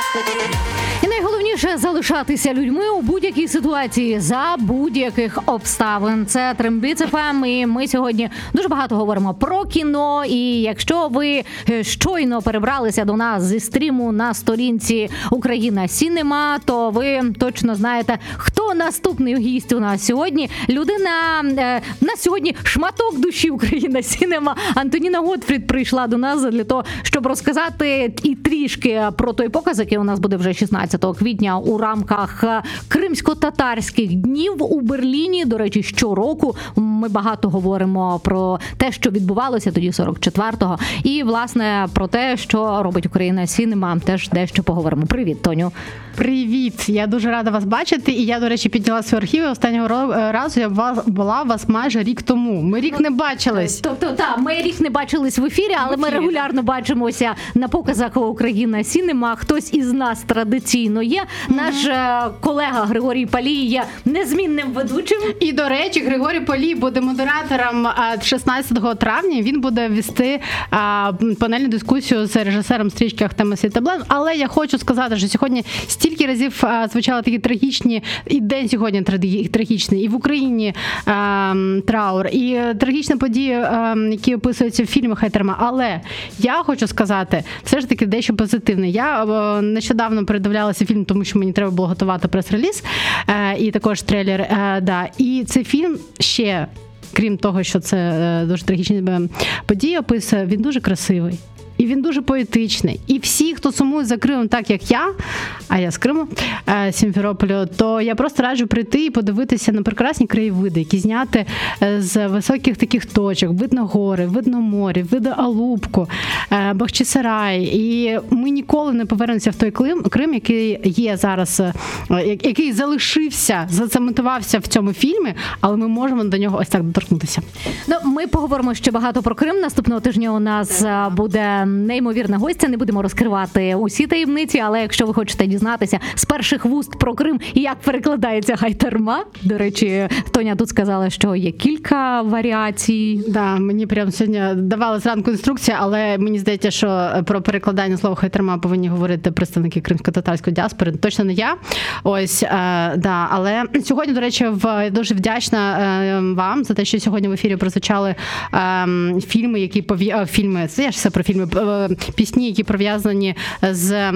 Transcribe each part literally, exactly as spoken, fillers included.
І найголовніше – залишатися людьми у будь-якій ситуації, за будь-яких обставин. Це Трембіц еф ем, і ми сьогодні дуже багато говоримо про кіно. І якщо ви щойно перебралися до нас зі стріму на сторінці Україна Сінема, то ви точно знаєте, хто наступний гість у нас сьогодні. Людина, на сьогодні шматок душі Україна Сінема. Антоніна Готфрід прийшла до нас для того, щоб розказати і трішки про той показ, який у нас буде вже шістнадцятого квітня у рамках кримсько-татарських днів у Берліні. До речі, щороку ми багато говоримо про те, що відбувалося тоді сорок четвертого. І, власне, про те, що робить Україна Сінема, теж дещо поговоримо. Привіт, Тоню. Привіт! Я дуже рада вас бачити. І я, до речі, підняла свої архіви. Останнього разу я була у вас майже рік тому. Ми рік не бачились. Тобто, так, ми рік не бачились в ефірі, але ми регулярно бачимося на показах Україна Сінема. Хтось із нас традиційно є. Mm-hmm. Наш е, колега Григорій Палій є незмінним ведучим. І, до речі, Григорій Палій буде модератором шістнадцятого травня. Він буде вести а, панельну дискусію з режисером стрічки «Ахтема Світаблен». Але я хочу сказати, що сьогодні стільки разів а, звучали такі трагічні, і день сьогодні трагічний, і в Україні а, траур, і трагічні події, а, які описуються в фільмах Хайтерма. Але я хочу сказати, все ж таки дещо позитивне. Я а, нещодавно передивлялася фільм, тому що мені треба було готувати прес-реліз, а, і також трейлер. А, да. І цей фільм ще, крім того, що це а, дуже трагічні події описує, він дуже красивий. І він дуже поетичний. І всі, хто сумує за Кримом, так як я, а я з Криму, Сімферополю, то я просто раджу прийти і подивитися на прекрасні краєвиди, які зняти з високих таких точок. Видно гори, видно море, видно Алупку, Бахчисарай. І ми ніколи не повернемося в той Крим, який є зараз, який залишився, зацементувався в цьому фільмі, але ми можемо до нього ось так доторкнутися. Ну, ми поговоримо ще багато про Крим. Наступного тижня у нас буде неймовірна гостя, не будемо розкривати усі таємниці, але якщо ви хочете дізнатися з перших вуст про Крим і як перекладається Хайтерма, до речі, Тоня тут сказала, що є кілька варіацій. Да, мені прямо сьогодні давали зранку інструкція, але мені здається, що про перекладання слова Хайтерма повинні говорити представники кримсько-татарської діаспори, точно не я. Ось, е, да, але сьогодні, до речі, в, дуже вдячна е, вам за те, що сьогодні в ефірі прозвучали е, фільми, які пов'я... фільми, це я ж все про фільми, пісні, які пов'язані з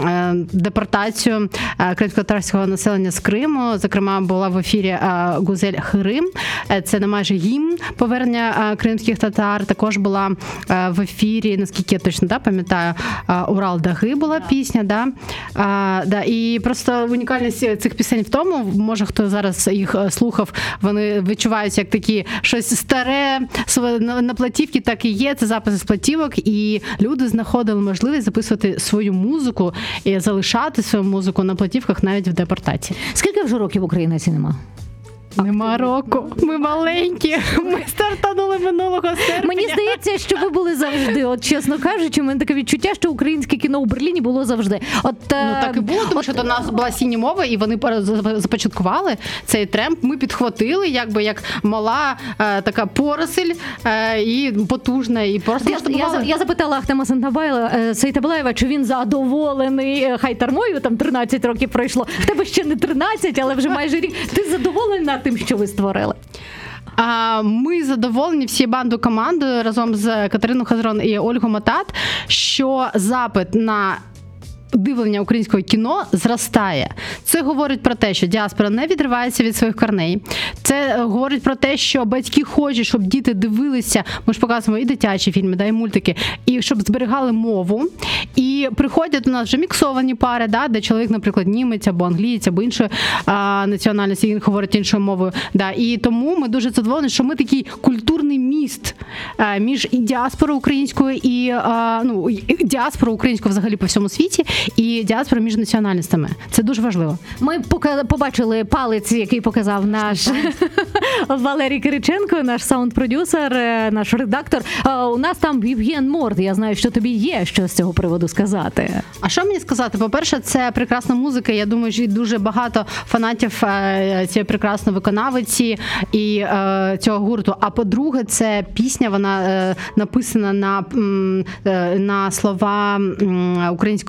депортацією кримсько-татарського населення з Криму. Зокрема, була в ефірі Гузель Хирим. Це не майже гімн повернення кримських татар. Також була в ефірі, наскільки я точно да, пам'ятаю, Урал Дахи була пісня. Да? А, да. І просто унікальність цих пісень в тому, може хто зараз їх слухав, вони відчуваються як такі щось старе, на платівці так і є, це записи з платівок, і люди знаходили можливість записувати свою музику і залишати свою музику на платівках навіть в депортації. Скільки вже років Україна Сінема? Нема року. Ми маленькі. Ми стартанули минулого серпня. Мені здається, що ви були завжди. От, чесно кажучи, у мене таке відчуття, що українське кіно у Берліні було завжди. От, ну, так і було, тому от... що до нас була сіні мова, і вони започаткували цей тренд. Ми підхватили, якби, як мала е, така поросль е, і потужна. І просто я, я, я запитала Ахтема Сейтаблаєва, чи він задоволений Хайтермою, там тринадцять років пройшло. В тебе ще не тринадцять, але вже майже рік. Ти задоволена тим, що ви створили? А ми задоволені всі банду командою разом з Катериною Хазрон і Ольгою Матат, що запит на дивлення українського кіно зростає. Це говорить про те, що діаспора не відривається від своїх корней. Це говорить про те, що батьки хочуть, щоб діти дивилися, ми ж показуємо і дитячі фільми, да, і мультики, і щоб зберігали мову. І приходять у нас вже міксовані пари, да, де чоловік, наприклад, німець або англієць, або іншої а, національності, він говорить іншою мовою. Да. І тому ми дуже задоволені, що ми такий культурний міст а, між і діаспорою українською, і а, ну, і діаспорою українською взагалі по всьому світі, і діаспора між національностями. Це дуже важливо. Ми пока- побачили палець, який показав наш Валерій Кириченко, наш саунд-продюсер, наш редактор. У нас там Євген Морд. Я знаю, що тобі є що з цього приводу сказати. А що мені сказати? По-перше, це прекрасна музика. Я думаю, що дуже багато фанатів цієї прекрасної виконавиці і цього гурту. А по-друге, це пісня, вона написана на, на слова українського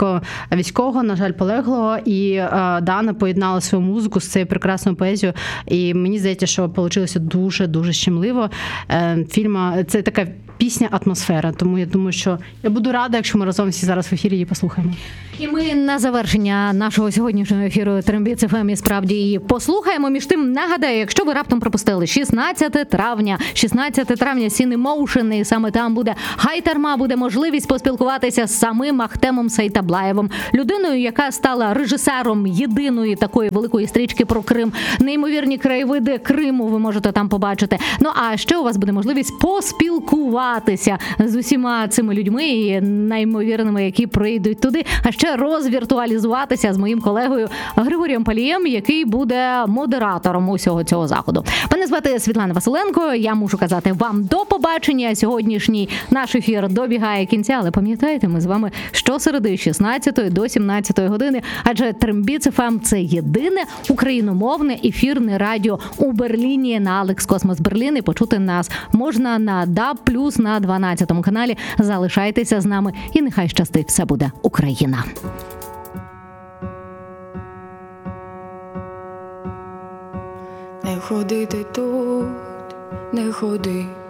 військового, на жаль, полеглого, і е, Дана поєднала свою музику з цією прекрасною поезією, і мені здається, що вийшло дуже-дуже щемливо. Е, фільма, це така пісня «Атмосфера», тому я думаю, що я буду рада, якщо ми разом всі зараз в ефірі її послухаємо. І ми на завершення нашого сьогоднішнього ефіру Трембіт еф ем і справді її послухаємо. Між тим, нагадаю, якщо ви раптом пропустили шістнадцяте травня, шістнадцяте травня Cine Motion, і саме там буде гайтарма, буде можливість поспілкуватися з самим Ахтемом Сейтаблаєвим, людиною, яка стала режисером єдиної такої великої стрічки про Крим. Неймовірні краєвиди Криму ви можете там побачити. Ну, а ще у вас буде можливість поспілкуватися з усіма цими людьми і неймовірними, які прийдуть туди, а ще розвіртуалізуватися з моїм колегою Григорієм Палієм, який буде модератором усього цього заходу. Мене звати Світлана Василенко, я мушу казати вам до побачення. Сьогоднішній наш ефір добігає кінця, але пам'ятайте, ми з вами щосереди з шістнадцятої до сімнадцятої години, адже Трембіт еф ем – це єдине україномовне ефірне радіо у Берліні на Алекс Космос Берлін, і почути нас можна на даб плюс на дванадцятому каналі. Залишайтеся з нами і нехай щастить, все буде Україна. Не ходити тут, не ходи.